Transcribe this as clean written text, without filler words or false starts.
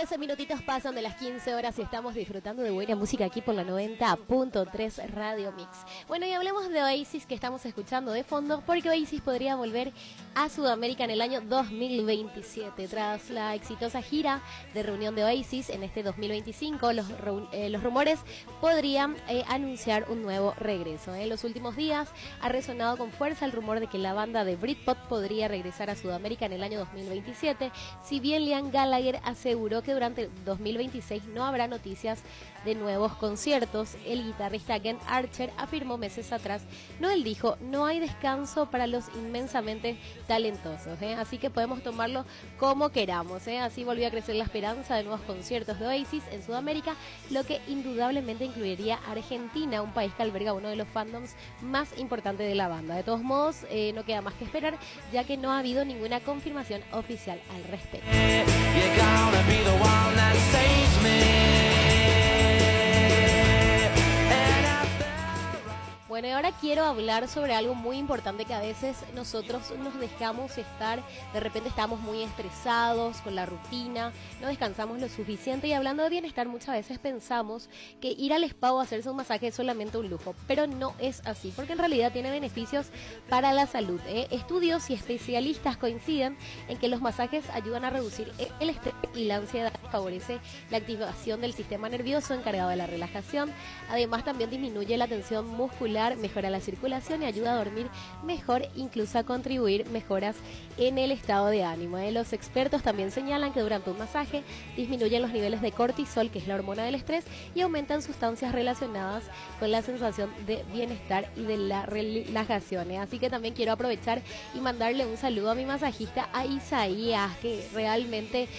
13 minutitos pasan de las 15 horas y estamos disfrutando de buena música aquí por la 90.3 Radio Mix. Bueno, y hablemos de Oasis, que estamos escuchando de fondo, porque Oasis podría volver a Sudamérica en el año 2027. Tras la exitosa gira de reunión de Oasis en este 2025, los rumores podrían anunciar un nuevo regreso. En los últimos días ha resonado con fuerza el rumor de que la banda de Britpop podría regresar a Sudamérica en el año 2027, si bien Liam Gallagher aseguró que durante 2026 no habrá noticias de nuevos conciertos. El guitarrista Ken Archer afirmó meses atrás, él dijo, no hay descanso para los inmensamente talentosos, así que podemos tomarlo como queramos, así volvió a crecer la esperanza de nuevos conciertos de Oasis en Sudamérica, lo que indudablemente incluiría a Argentina, un país que alberga uno de los fandoms más importantes de la banda. De todos modos, no queda más que esperar, ya que no ha habido ninguna confirmación oficial al respecto. Bueno, y ahora quiero hablar sobre algo muy importante que a veces nosotros nos dejamos estar, de repente estamos muy estresados con la rutina, no descansamos lo suficiente, y hablando de bienestar muchas veces pensamos que ir al spa o hacerse un masaje es solamente un lujo, pero no es así, porque en realidad tiene beneficios para la salud. Estudios y especialistas coinciden en que los masajes ayudan a reducir el estrés y la ansiedad, favorece la activación del sistema nervioso encargado de la relajación, además también disminuye la tensión muscular, mejora la circulación y ayuda a dormir mejor, incluso a contribuir mejoras en el estado de ánimo. Los expertos también señalan que durante un masaje disminuyen los niveles de cortisol, que es la hormona del estrés, y aumentan sustancias relacionadas con la sensación de bienestar y de la relajación. Así que también quiero aprovechar y mandarle un saludo a mi masajista, a Isaías, que realmente